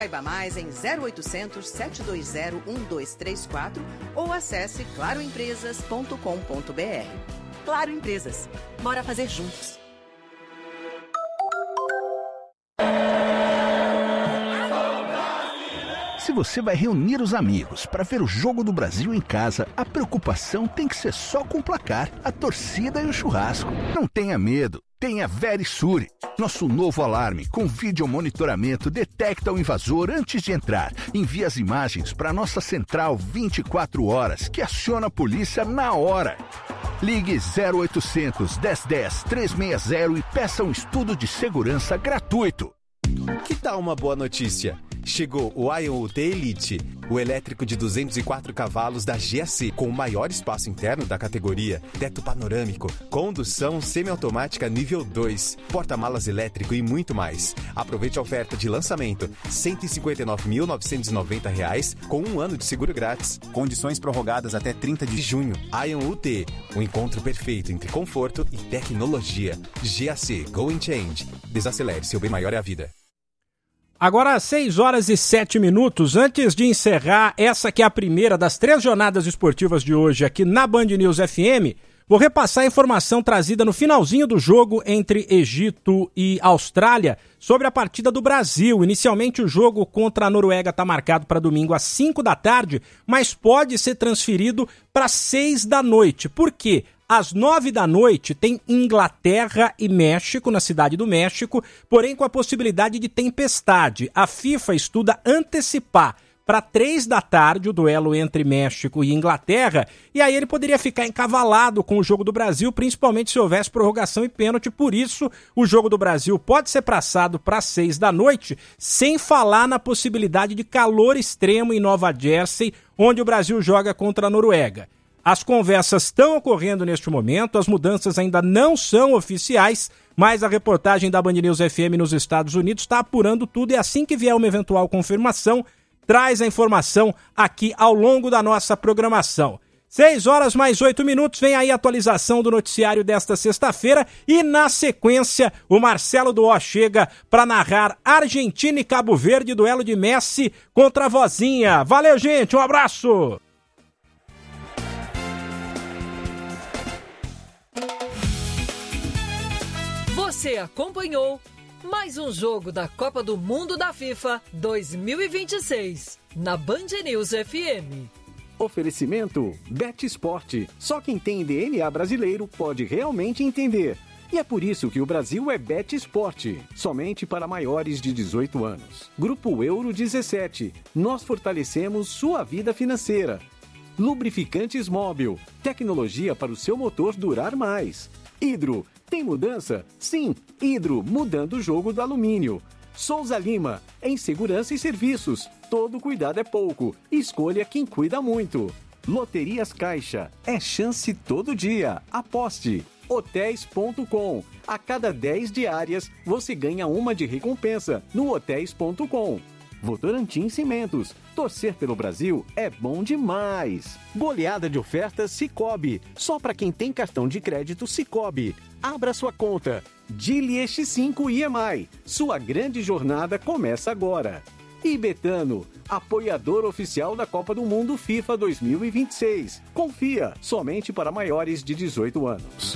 Saiba mais em 0800 720 1234 ou acesse claroempresas.com.br. Claro Empresas. Bora fazer juntos. Se você vai reunir os amigos para ver o Jogo do Brasil em casa, a preocupação tem que ser só com o placar, a torcida e o churrasco. Não tenha medo. Tenha Verisure. Nosso novo alarme com vídeo monitoramento detecta o invasor antes de entrar. Envia as imagens para nossa central 24 horas, que aciona a polícia na hora. Ligue 0800 1010 360 e peça um estudo de segurança gratuito. Que tal uma boa notícia? Chegou o IonUT Elite, o elétrico de 204 cavalos da GAC, com o maior espaço interno da categoria, teto panorâmico, condução semiautomática nível 2, porta-malas elétrico e muito mais. Aproveite a oferta de lançamento, R$ 159.990, com 1 ano de seguro grátis. Condições prorrogadas até 30 de junho. IonUT, um encontro perfeito entre conforto e tecnologia. GAC, Go and Change. Desacelere, seu bem maior é a vida. Agora, 6h07. Antes de encerrar essa que é a primeira das 3 jornadas esportivas de hoje aqui na Band News FM, vou repassar a informação trazida no finalzinho do jogo entre Egito e Austrália sobre a partida do Brasil. Inicialmente o jogo contra a Noruega está marcado para domingo às 5 da tarde, mas pode ser transferido para 6 da noite. Por quê? Às 9 da noite tem Inglaterra e México, na Cidade do México, porém com a possibilidade de tempestade. A FIFA estuda antecipar para 3 da tarde o duelo entre México e Inglaterra, e aí ele poderia ficar encavalado com o jogo do Brasil, principalmente se houvesse prorrogação e pênalti. Por isso, o jogo do Brasil pode ser passado para 6 da noite, sem falar na possibilidade de calor extremo em Nova Jersey, onde o Brasil joga contra a Noruega. As conversas estão ocorrendo neste momento, as mudanças ainda não são oficiais, mas a reportagem da Band News FM nos Estados Unidos está apurando tudo e assim que vier uma eventual confirmação, traz a informação aqui ao longo da nossa programação. 6h mais 8, vem aí a atualização do noticiário desta sexta-feira e na sequência o Marcelo Duó chega para narrar Argentina e Cabo Verde, duelo de Messi contra a vozinha. Valeu, gente, um abraço! Você acompanhou mais um jogo da Copa do Mundo da FIFA 2026 na Band News FM. Oferecimento Bet Sport. Só quem tem DNA brasileiro pode realmente entender. E é por isso que o Brasil é Bet Sport. Somente para maiores de 18 anos. Grupo Euro 17. Nós fortalecemos sua vida financeira. Lubrificantes Móbil. Tecnologia para o seu motor durar mais. Hidro. Tem mudança? Sim, Hidro, mudando o jogo do alumínio. Souza Lima, em segurança e serviços. Todo cuidado é pouco. Escolha quem cuida muito. Loterias Caixa, é chance todo dia. Aposte. Hotéis.com. A cada 10 diárias, você ganha uma de recompensa no Hotéis.com. Votorantim Cimentos. Torcer pelo Brasil é bom demais. Goleada de ofertas Sicoob. Só para quem tem cartão de crédito Sicoob. Abra sua conta. Dili X5 IMI. Sua grande jornada começa agora. E Betano, apoiador oficial da Copa do Mundo FIFA 2026. Confia, somente para maiores de 18 anos.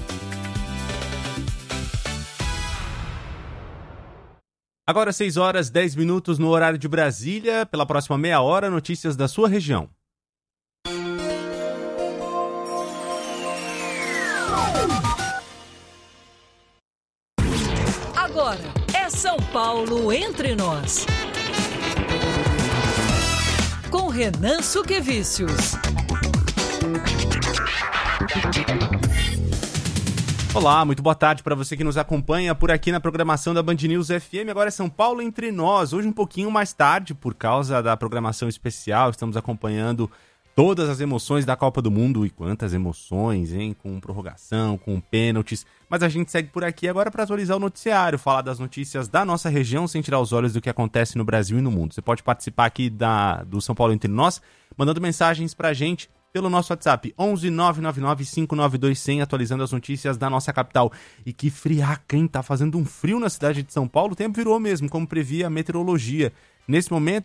Agora 6h10 no horário de Brasília. Pela próxima meia hora, notícias da sua região. Agora é São Paulo Entre Nós. Com Renan Suquevicius. Olá, muito boa tarde para você que nos acompanha por aqui na programação da Band News FM. Agora é São Paulo Entre Nós, hoje um pouquinho mais tarde por causa da programação especial. Estamos acompanhando todas as emoções da Copa do Mundo e quantas emoções, hein? Com prorrogação, com pênaltis. Mas a gente segue por aqui agora para atualizar o noticiário, falar das notícias da nossa região sem tirar os olhos do que acontece no Brasil e no mundo. Você pode participar aqui do São Paulo Entre Nós, mandando mensagens pra gente pelo nosso WhatsApp 11 999 592 100, atualizando as notícias da nossa capital. E que friaca, hein? Tá fazendo um frio na cidade de São Paulo, o tempo virou mesmo, como previa a meteorologia. Nesse momento,